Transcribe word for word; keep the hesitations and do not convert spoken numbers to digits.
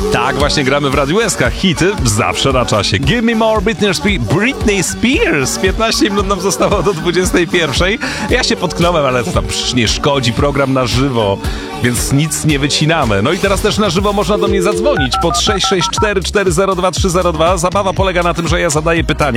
Tak właśnie gramy w Radiu S K. Hity zawsze na czasie. Give me more Britney Spears. Britney Spears. piętnaście minut nam zostało do dwudziestej pierwszej. Ja się potknąłem, ale to tam przecież nie szkodzi. Program na żywo, więc nic nie wycinamy. No i teraz też na żywo można do mnie zadzwonić pod sześć sześć cztery cztery zero dwa trzy zero dwa. Zabawa polega na tym, że ja zadaję pytania